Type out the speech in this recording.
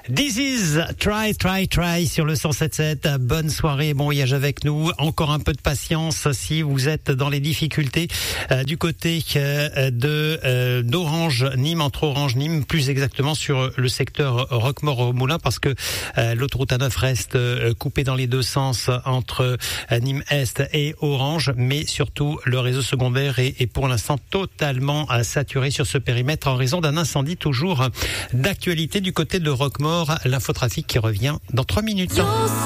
This is Try sur le 107.7. Bonne soirée, bon voyage avec nous. Encore un peu de patience si vous êtes dans les difficultés du côté d'Orange Nîmes, entre Orange Nîmes, plus exactement sur le secteur Roquemaure au Moulin, parce que l'autoroute A9 reste coupée dans les deux sens entre Nîmes Est et Orange, mais surtout le réseau secondaire est pour l'instant totalement saturé sur ce périmètre en raison d'un incendie toujours d'actualité du côté de Roquemaure. L'infotrafic qui revient dans 3 minutes.